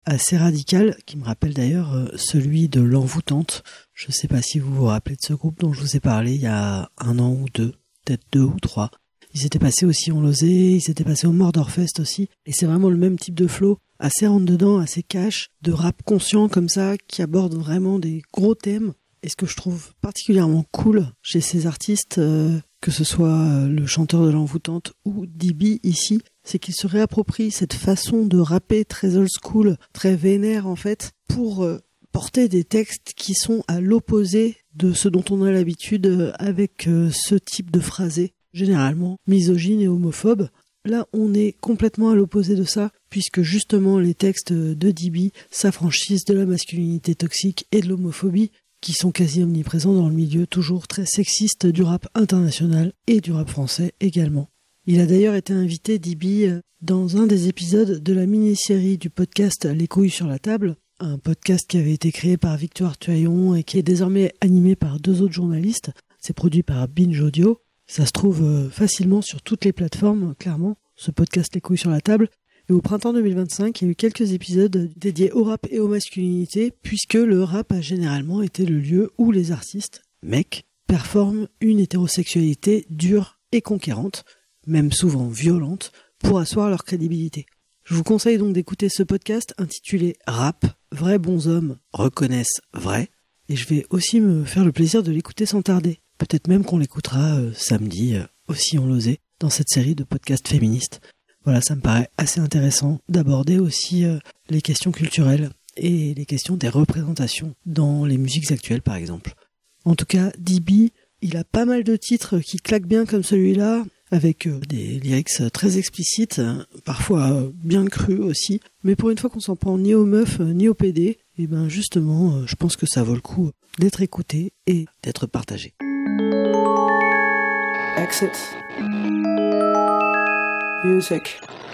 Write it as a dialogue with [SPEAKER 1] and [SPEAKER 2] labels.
[SPEAKER 1] assez radical, qui me rappelle d'ailleurs celui de L'Envoûtante. Je ne sais pas si vous vous rappelez de ce groupe dont je vous ai parlé il y a 1 an ou 2, peut-être 2 ou 3. Ils s'étaient passés aussi en Lozé, ils s'étaient passés au Mordorfest aussi, et c'est vraiment le même type de flow, assez rentre-dedans, assez cash, de rap conscient comme ça, qui aborde vraiment des gros thèmes. Et ce que je trouve particulièrement cool chez ces artistes, que ce soit le chanteur de L'Envoûtante ou DB ici, c'est qu'ils se réapproprient cette façon de rapper très old school, très vénère en fait, pour porter des textes qui sont à l'opposé de ce dont on a l'habitude avec ce type de phrasé, généralement misogyne et homophobe. Là, on est complètement à l'opposé de ça, puisque justement les textes de DB s'affranchissent de la masculinité toxique et de l'homophobie, qui sont quasi omniprésents dans le milieu toujours très sexiste du rap international et du rap français également. Il a d'ailleurs été invité, DB, dans un des épisodes de la mini-série du podcast Les couilles sur la table, un podcast qui avait été créé par Victoire Tuaillon et qui est désormais animé par 2 autres journalistes. C'est produit par Binge Audio. Ça se trouve facilement sur toutes les plateformes, clairement, ce podcast Les couilles sur la table. Et au printemps 2025, il y a eu quelques épisodes dédiés au rap et aux masculinités, puisque le rap a généralement été le lieu où les artistes, mecs, performent une hétérosexualité dure et conquérante, même souvent violente, pour asseoir leur crédibilité. Je vous conseille donc d'écouter ce podcast intitulé « Rap, vrais bons hommes reconnaissent vrai », et je vais aussi me faire le plaisir de l'écouter sans tarder. Peut-être même qu'on l'écoutera samedi, aussi en Lozé, dans cette série de podcasts féministes. Voilà, ça me paraît assez intéressant d'aborder aussi les questions culturelles et les questions des représentations dans les musiques actuelles, par exemple. En tout cas, DB, il a pas mal de titres qui claquent bien comme celui-là, avec des lyrics très explicites, parfois bien crus aussi. Mais pour une fois qu'on s'en prend ni aux meufs ni aux PD, et ben justement, je pense que ça vaut le coup d'être écouté et d'être partagé.
[SPEAKER 2] Exit. Music.